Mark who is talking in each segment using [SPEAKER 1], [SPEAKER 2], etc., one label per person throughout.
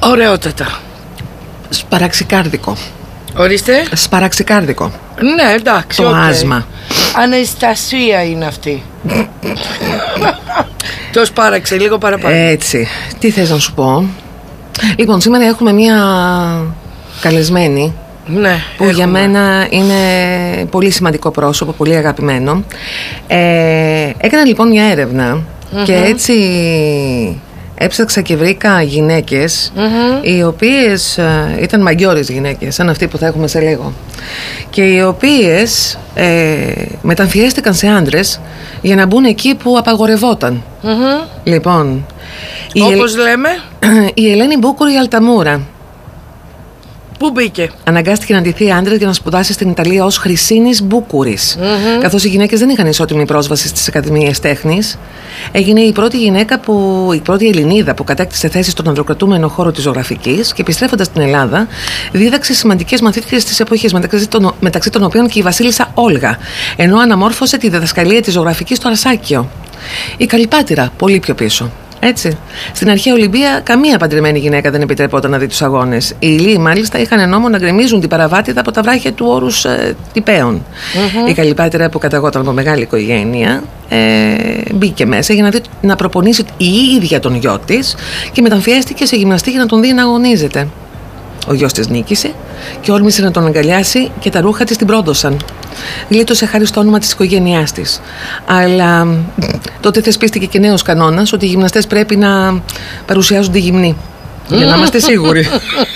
[SPEAKER 1] Ωραιότατα.
[SPEAKER 2] Σπαραξικάρδικο.
[SPEAKER 1] Ορίστε.
[SPEAKER 2] Σπαραξικάρδικο.
[SPEAKER 1] Ναι, εντάξει.
[SPEAKER 2] Το άσμα.
[SPEAKER 1] Αναστασία είναι αυτή. Το σπάραξε λίγο παραπάνω.
[SPEAKER 2] Έτσι. Τι θες να σου πω? Λοιπόν, σήμερα έχουμε μία καλεσμένη.
[SPEAKER 1] Ναι,
[SPEAKER 2] που έχουμε. Για μένα είναι πολύ σημαντικό πρόσωπο, πολύ αγαπημένο. Έκανα λοιπόν μια έρευνα και έτσι έψαξα και βρήκα γυναίκες οι οποίες ήταν μαγκιόρες γυναίκες, σαν αυτή που θα έχουμε σε λίγο, και οι οποίες μεταμφιέστηκαν σε άντρες για να μπουν εκεί που απαγορευόταν. Λοιπόν,
[SPEAKER 1] όπως λέμε,
[SPEAKER 2] η Ελένη Μπούκουρη Αλταμούρα.
[SPEAKER 1] Πού μπήκε?
[SPEAKER 2] Αναγκάστηκε να ντυθεί άντρα για να σπουδάσει στην Ιταλία ως Χρυσίνης Μπούκουρης. Καθώς οι γυναίκες δεν είχαν ισότιμη πρόσβαση στις ακαδημίες τέχνης, έγινε η πρώτη γυναίκα η πρώτη Ελληνίδα που κατέκτησε θέση στον ανδροκρατούμενο χώρο της ζωγραφικής και επιστρέφοντας στην Ελλάδα, δίδαξε σημαντικές μαθήτριες της εποχής, μεταξύ των οποίων και η Βασίλισσα Όλγα, ενώ αναμόρφωσε τη διδασκαλία της ζωγραφικής στο Αρσάκιο. Η Καλυπάτηρα, πολύ πιο πίσω. Έτσι. Στην αρχαία Ολυμπία, καμία παντρεμένη γυναίκα δεν επιτρεπόταν να δει τους αγώνες. Οι Ηλίοι, μάλιστα, είχαν νόμο να γκρεμίζουν την παραβάτηδα από τα βράχια του όρους τυπαίων. Η Καλυπάτηρα, που καταγόταν από μεγάλη οικογένεια, μπήκε μέσα για να προπονήσει η ίδια τον γιο της και μεταμφιέστηκε σε γυμναστή για να τον δει να αγωνίζεται. Ο γιος της νίκησε και όρμησε να τον αγκαλιάσει και τα ρούχα της την πρόντωσαν. Γλίτωσε χάρη στο όνομα της οικογένειάς της. Αλλά τότε θεσπίστηκε και νέος κανόνας ότι οι γυμναστές πρέπει να παρουσιάζονται γυμνοί. Για να είμαστε σίγουροι.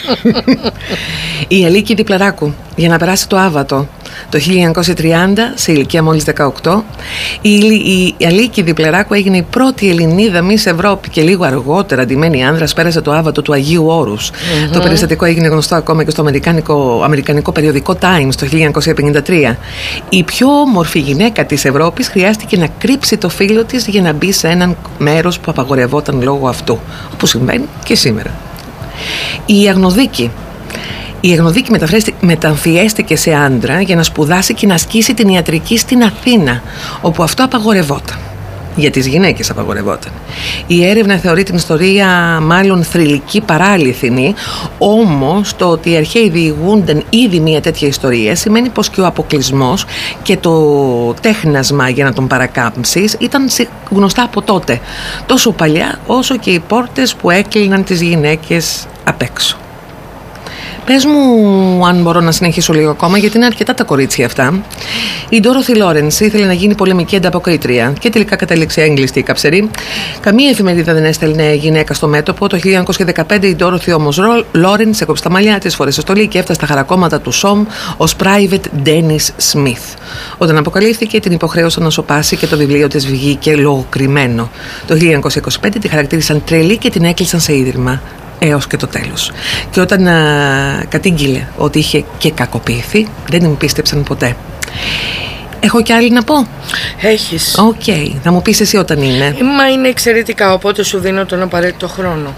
[SPEAKER 2] Η Αλίκη Διπλαράκου, για να περάσει το Άβατο το 1930, σε ηλικία μόλις 18, η Αλίκη Διπλαράκου έγινε η πρώτη Ελληνίδα Μις Ευρώπη και λίγο αργότερα ντυμένη άνδρας πέρασε το Άβατο του Αγίου Όρους. Το περιστατικό έγινε γνωστό ακόμα και στο αμερικανικό περιοδικό Times το 1953. Η πιο όμορφη γυναίκα της Ευρώπης χρειάστηκε να κρύψει το φύλο της για να μπει σε έναν μέρος που απαγορευόταν λόγω αυτού, όπως συμβαίνει και σήμερα. Η Αγνοδίκη μεταμφιέστηκε σε άντρα για να σπουδάσει και να ασκήσει την ιατρική στην Αθήνα, όπου αυτό απαγορευόταν. Για τις γυναίκες απαγορευόταν. Η έρευνα θεωρεί την ιστορία μάλλον θρυλική παρά αληθινή, όμως το ότι οι αρχαίοι διηγούνταν ήδη μια τέτοια ιστορία σημαίνει πως και ο αποκλεισμός και το τέχνασμα για να τον παρακάμψεις ήταν γνωστά από τότε, τόσο παλιά όσο και οι πόρτες που έκλειναν τις γυναίκες απ' έξω. Πες μου αν μπορώ να συνεχίσω λίγο ακόμα, γιατί είναι αρκετά τα κορίτσια αυτά. Η Ντόραθι Λόρενς ήθελε να γίνει πολεμική ανταποκρίτρια και τελικά κατέληξε έγκλειστη καψερή. Καμία εφημερίδα δεν έστελνε γυναίκα στο μέτωπο. Το 1915 η Ντόραθι όμως Λόρενς έκοψε τα μαλλιά της, φόρεσε στολή και έφτασε στα χαρακόμματα του ΣΟΜ ως Private Dennis Smith. Όταν αποκαλύφθηκε, την υποχρέωσαν να σωπάσει και το βιβλίο της βγήκε λογοκριμένο. Το 1925 τη χαρακτήρισαν τρελή και την έκλεισαν σε ίδρυμα έως και το τέλος. Και όταν κατήγγειλε ότι είχε και κακοποιηθεί, δεν την πίστεψαν ποτέ. Έχω κι άλλη να πω?
[SPEAKER 1] Έχεις.
[SPEAKER 2] Οκ, θα μου πεις εσύ όταν είναι.
[SPEAKER 1] Μα είναι εξαιρετικά, οπότε σου δίνω τον απαραίτητο χρόνο.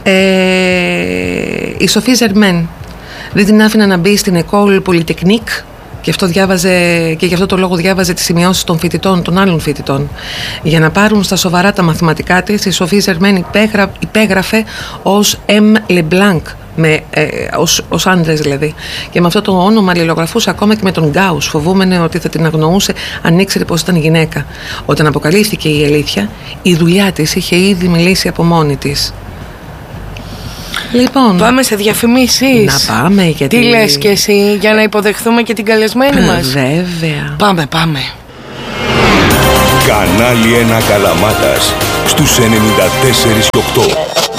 [SPEAKER 2] Η Σοφή Ζερμέν δεν την άφηνα να μπει στην École Polytechnique και γι' αυτό το λόγο διάβαζε τις σημειώσεις των φοιτητών, των άλλων φοιτητών. Για να πάρουν στα σοβαρά τα μαθηματικά της, η Σοφή Ζερμέν υπέγραφε ως M. Leblanc, ως άντρες δηλαδή. Και με αυτό το όνομα αλληλογραφούσε ακόμα και με τον Γκάους, φοβούμενε ότι θα την αγνοούσε αν ήξερε πως ήταν γυναίκα. Όταν αποκαλύφθηκε η αλήθεια, η δουλειά της είχε ήδη μιλήσει από μόνη της. Λοιπόν,
[SPEAKER 1] πάμε σε διαφημίσεις.
[SPEAKER 2] Να πάμε, γιατί...
[SPEAKER 1] Τι λες και εσύ, για να υποδεχθούμε και την καλεσμένη μας?
[SPEAKER 2] Βέβαια.
[SPEAKER 1] Πάμε.
[SPEAKER 3] Κανάλι 1 Καλαμάτας στους 94,8.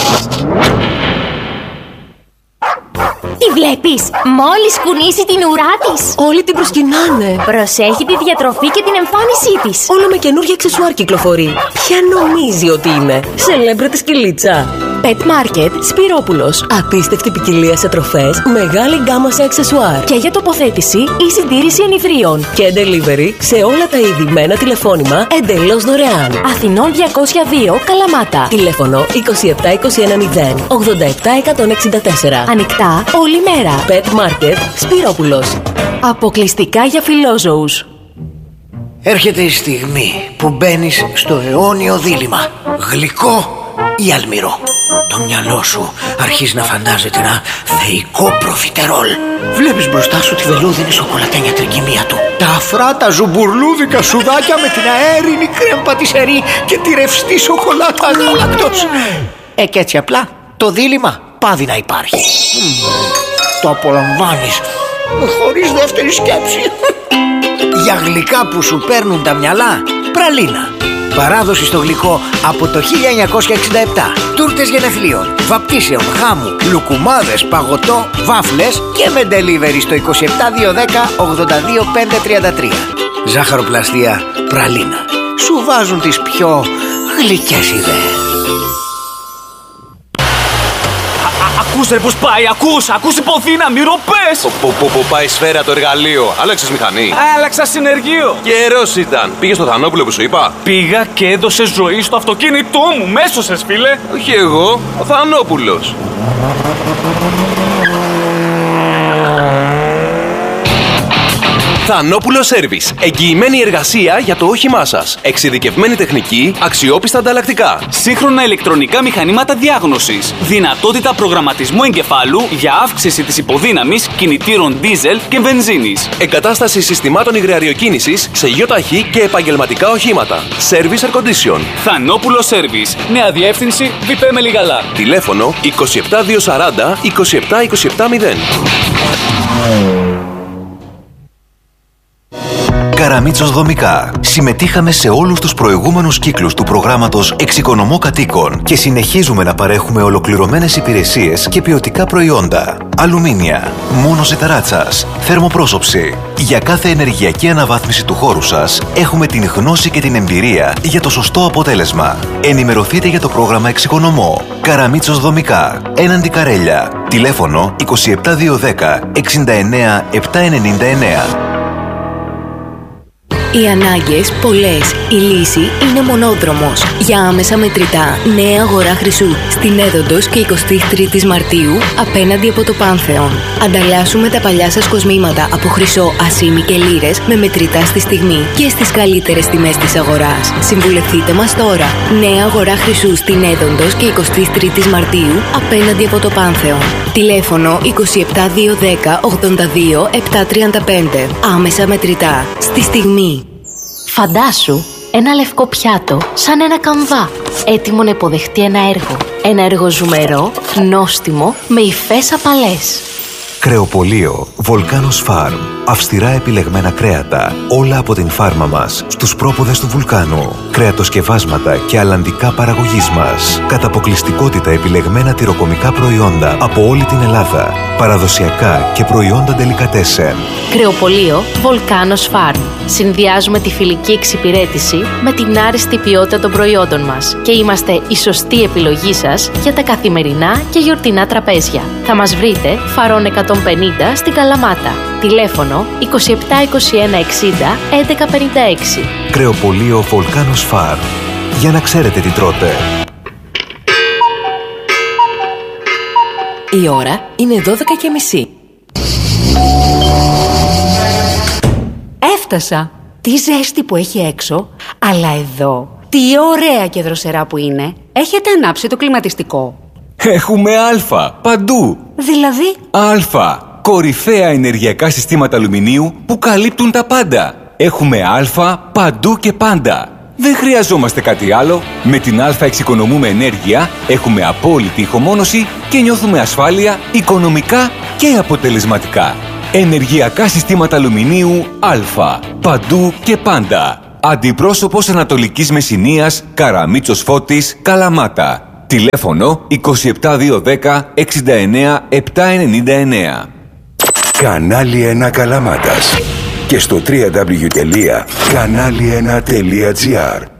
[SPEAKER 4] Τη βλέπεις? Μόλις κουνήσει την ουρά της,
[SPEAKER 5] όλοι την προσκυνάνε.
[SPEAKER 4] Προσέχει τη διατροφή και την εμφάνισή της.
[SPEAKER 5] Όλο με καινούργια αξεσουάρ κυκλοφορεί. Ποια νομίζει ότι είναι? Σελέμπριτη σκυλίτσα.
[SPEAKER 4] Pet Market Σπυρόπουλος.
[SPEAKER 5] Απίστευτη ποικιλία σε τροφές, μεγάλη γκάμα σε αξεσουάρ.
[SPEAKER 4] Και για τοποθέτηση ή συντήρηση ενιδρίων.
[SPEAKER 5] Και delivery σε όλα τα είδη με ένα τηλεφώνημα εντελώς δωρεάν.
[SPEAKER 4] Αθηνών 202 Καλαμάτα.
[SPEAKER 5] Τηλέφωνο 27210 87164.
[SPEAKER 4] Ανοιχτά όλη μέρα.
[SPEAKER 5] Pet Market Σπυρόπουλος.
[SPEAKER 4] Αποκλειστικά για φιλόζωους.
[SPEAKER 6] Έρχεται η στιγμή που μπαίνεις στο αιώνιο δίλημμα. Γλυκό ή αλμυρό. Το μυαλό σου αρχίζει να φαντάζεται ένα θεϊκό προφιτερόλ. Βλέπεις μπροστά σου τη βελούδινη σοκολατένια τρικυμία του, τα αφράτα ζουμπουρλούδικα σουδάκια με την αέρινη κρέμ πατισερή και τη ρευστή σοκολάτα γάλακτος. Και έτσι απλά το δίλημμα πάβει να υπάρχει. Το απολαμβάνεις χωρίς δεύτερη σκέψη. Για γλυκά που σου παίρνουν τα μυαλά, πραλίνα. Παράδοση στο γλυκό από το 1967. Τούρτες γενεθλίων, βαπτίσεων, χάμου, λουκουμάδες, παγωτό, βάφλες και με delivery στο 27210 82533. Ζάχαροπλαστεία πραλίνα. Σου βάζουν τις πιο γλυκές ιδέες.
[SPEAKER 7] Ακούς ρε πως πάει, ακούς υποδύναμη, ροπές!
[SPEAKER 8] Που πάει σφαίρα το εργαλείο. Άλλαξες μηχανή.
[SPEAKER 7] Άλλαξα συνεργείο.
[SPEAKER 8] Καιρός ήταν. Πήγες στο Θανόπουλο που σου είπα.
[SPEAKER 7] Πήγα και έδωσε ζωή στο αυτοκίνητό μου. Μέσωσες φίλε.
[SPEAKER 8] Όχι εγώ, ο Θανόπουλος. Θανόπουλο Service. Εγγυημένη εργασία για το όχημά σας. Εξειδικευμένη τεχνική, αξιόπιστα ανταλλακτικά.
[SPEAKER 7] Σύγχρονα ηλεκτρονικά μηχανήματα διάγνωσης. Δυνατότητα προγραμματισμού εγκεφάλου για αύξηση της υποδύναμης κινητήρων δίζελ και βενζίνης.
[SPEAKER 8] Εγκατάσταση συστημάτων υγραεριοκίνησης σε ΙΟΤΑΧΗ και επαγγελματικά οχήματα. Service Air Condition.
[SPEAKER 7] Θανόπουλο Service. Νέα διεύθυνση Βιπέ Μελιγαλά.
[SPEAKER 8] Τηλέφωνο 27240 27270.
[SPEAKER 9] Καραμίτσος Δομικά. Συμμετείχαμε σε όλους τους προηγούμενους κύκλους του προγράμματος Εξοικονομώ Κατοίκων και συνεχίζουμε να παρέχουμε ολοκληρωμένες υπηρεσίες και ποιοτικά προϊόντα. Αλουμίνια, μόνος ταράτσας, θερμοπρόσωψη. Για κάθε ενεργειακή αναβάθμιση του χώρου σας έχουμε την γνώση και την εμπειρία για το σωστό αποτέλεσμα. Ενημερωθείτε για το πρόγραμμα Εξοικονομώ. Καραμίτσος Δομικά. Έναντι Καρέλια. Τηλέφωνο 27210 69 799.
[SPEAKER 4] Οι ανάγκες πολλές, η λύση είναι μονόδρομος. Για άμεσα μετρητά, νέα αγορά Χρυσού, στην Έδοντος και 23 Μαρτίου, απέναντι από το Πάνθεον. Ανταλλάσσουμε τα παλιά σας κοσμήματα από χρυσό, ασήμι και λίρες με μετρητά στη στιγμή και στις καλύτερες τιμές της αγοράς. Συμβουλευτείτε μας τώρα. Νέα αγορά Χρυσού στην Έδοντος και 23 Μαρτίου, απέναντι από το Πάνθεον. Τηλέφωνο 27210 82 735. Άμεσα μετρητά, στη στιγμή.
[SPEAKER 10] Φαντάσου ένα λευκό πιάτο σαν ένα καμβά, έτοιμο να υποδεχτεί ένα έργο. Ένα έργο ζουμερό, νόστιμο, με υφές απαλές.
[SPEAKER 9] Κρεοπωλείο Volcanos Farm. Αυστηρά επιλεγμένα κρέατα, όλα από την φάρμα μας, στους πρόποδες του βουλκάνου. Κρεατοσκευάσματα και αλλαντικά παραγωγής μας. Κατά αποκλειστικότητα επιλεγμένα τυροκομικά προϊόντα από όλη την Ελλάδα. Παραδοσιακά και προϊόντα ντελικατέσεν.
[SPEAKER 10] Κρεοπωλείο Volcanos Farm. Συνδυάζουμε τη φιλική εξυπηρέτηση με την άριστη ποιότητα των προϊόντων μας και είμαστε η σωστή επιλογή σας για τα καθημερινά και γιορτινά τραπέζια. Θα μας βρείτε Φαρών 150 στην Καλαμάτα. Τηλέφωνο 27 21 60 11 56.
[SPEAKER 9] Κρεοπωλείο Volcanos Farm. Για να ξέρετε τι τρώτε.
[SPEAKER 5] Η ώρα είναι 12:30. Έφτασα. Τι ζέστη που έχει έξω, αλλά εδώ τι ωραία και δροσερά που είναι. Έχετε ανάψει το κλιματιστικό?
[SPEAKER 11] Έχουμε Α παντού.
[SPEAKER 5] Δηλαδή?
[SPEAKER 11] Α. Κορυφαία ενεργειακά συστήματα αλουμινίου που καλύπτουν τα πάντα. Έχουμε Α παντού και πάντα. Δεν χρειαζόμαστε κάτι άλλο. Με την Α εξοικονομούμε ενέργεια, έχουμε απόλυτη ηχομόνωση και νιώθουμε ασφάλεια οικονομικά και αποτελεσματικά. Ενεργειακά συστήματα αλουμινίου Α. Παντού και πάντα. Αντιπρόσωπος Ανατολικής Μεσσηνίας, Καραμίτσος Φώτης, Καλαμάτα. Τηλέφωνο 27210 69 799.
[SPEAKER 3] Κανάλι 1 Καλαμάτας και στο www.kanali1.gr.